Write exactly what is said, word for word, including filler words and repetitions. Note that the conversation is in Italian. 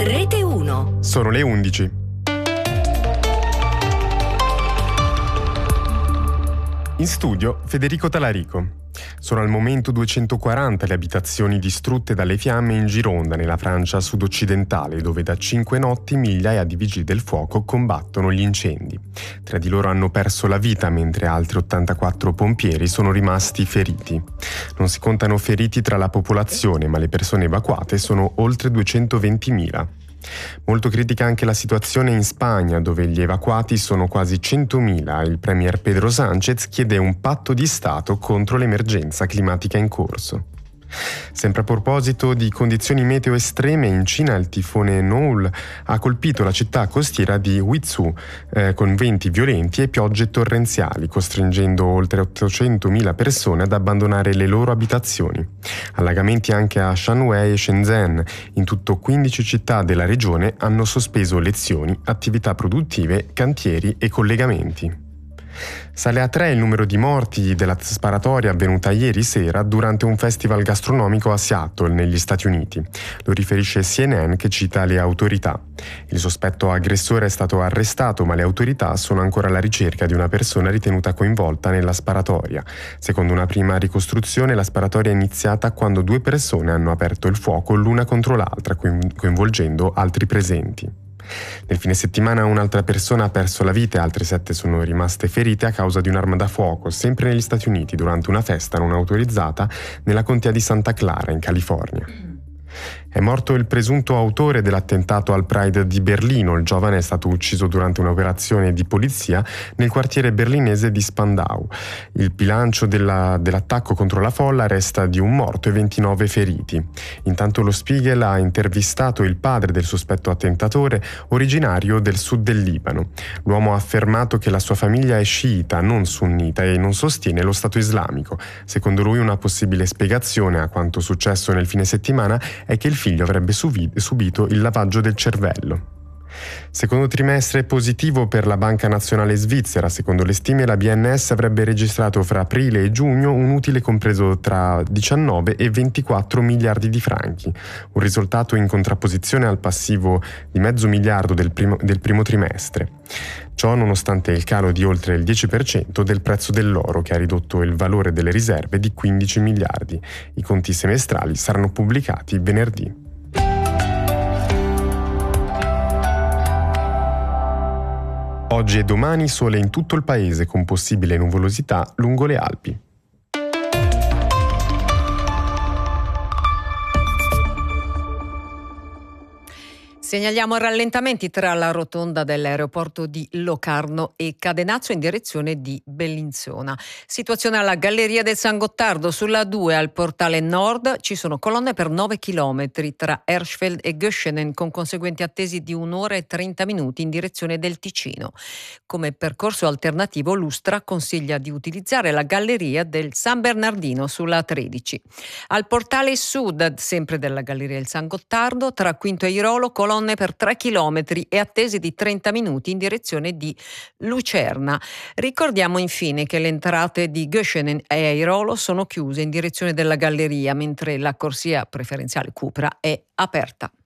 Rete uno. Sono le undici. In studio Federico Talarico. Sono al momento duecentoquaranta le abitazioni distrutte dalle fiamme in Gironda, nella Francia sud-occidentale, dove da cinque notti migliaia di vigili del fuoco combattono gli incendi. Tre di loro hanno perso la vita, mentre altri ottantaquattro pompieri sono rimasti feriti. Non si contano feriti tra la popolazione, ma le persone evacuate sono oltre duecentoventimila. Molto critica anche la situazione in Spagna, dove gli evacuati sono quasi centomila. Il premier Pedro Sánchez chiede un patto di Stato contro l'emergenza climatica in corso. Sempre a proposito di condizioni meteo estreme, in Cina il tifone Noul ha colpito la città costiera di Huizhou eh, con venti violenti e piogge torrenziali, costringendo oltre ottocentomila persone ad abbandonare le loro abitazioni. Allagamenti anche a Shanwei e Shenzhen. In tutto quindici città della regione hanno sospeso lezioni, attività produttive, cantieri e collegamenti. Sale a tre il numero di morti della sparatoria avvenuta ieri sera durante un festival gastronomico a Seattle, negli Stati Uniti. Lo riferisce C N N, che cita le autorità. Il sospetto aggressore è stato arrestato, ma le autorità sono ancora alla ricerca di una persona ritenuta coinvolta nella sparatoria. Secondo una prima ricostruzione, la sparatoria è iniziata quando due persone hanno aperto il fuoco l'una contro l'altra, coinvolgendo altri presenti. Nel fine settimana un'altra persona ha perso la vita e altre sette sono rimaste ferite a causa di un'arma da fuoco, sempre negli Stati Uniti, durante una festa non autorizzata nella contea di Santa Clara, in California. È morto il presunto autore dell'attentato al Pride di Berlino. Il giovane è stato ucciso durante un'operazione di polizia nel quartiere berlinese di Spandau. Il bilancio della, dell'attacco contro la folla resta di un morto e ventinove feriti. Intanto lo Spiegel ha intervistato il padre del sospetto attentatore, originario del sud del Libano. L'uomo ha affermato che la sua famiglia è sciita, non sunnita, e non sostiene lo Stato islamico. Secondo lui, una possibile spiegazione a quanto successo nel fine settimana è che il figlio avrebbe subito il lavaggio del cervello. Secondo trimestre positivo per la Banca Nazionale Svizzera. Secondo le stime, la B N S avrebbe registrato fra aprile e giugno un utile compreso tra diciannove e ventiquattro miliardi di franchi, un risultato in contrapposizione al passivo di mezzo miliardo del primo, del primo trimestre. Ciò nonostante il calo di oltre il dieci per cento del prezzo dell'oro, che ha ridotto il valore delle riserve di quindici miliardi. I conti semestrali saranno pubblicati venerdì. Oggi e domani sole in tutto il paese, con possibile nuvolosità lungo le Alpi. Segnaliamo rallentamenti tra la rotonda dell'aeroporto di Locarno e Cadenazzo in direzione di Bellinzona. Situazione alla Galleria del San Gottardo. Sulla due al portale nord ci sono colonne per nove chilometri tra Erschfeld e Göschenen, con conseguenti attesi di un'ora e trenta minuti in direzione del Ticino. Come percorso alternativo, l'Ustra consiglia di utilizzare la Galleria del San Bernardino sulla tredici. Al portale sud, sempre della Galleria del San Gottardo, tra Quinto e Airolo, colonne per tre chilometri e attese di trenta minuti in direzione di Lucerna. Ricordiamo infine che le entrate di Göschenen e Airolo sono chiuse in direzione della Galleria, mentre la corsia preferenziale Cupra è aperta.